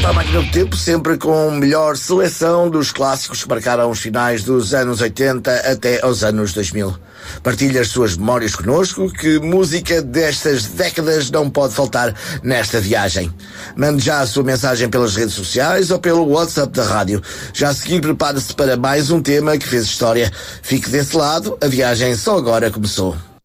à Máquina do Tempo, sempre com melhor seleção dos clássicos que marcaram os finais dos anos 80 até aos anos 2000. Partilhe as suas memórias connosco, que música destas décadas não pode faltar nesta viagem. Mande já a sua mensagem pelas redes sociais ou pelo WhatsApp da rádio. Já a seguir, prepare-se para mais um tema que fez história. Fique desse lado, a viagem só agora começou.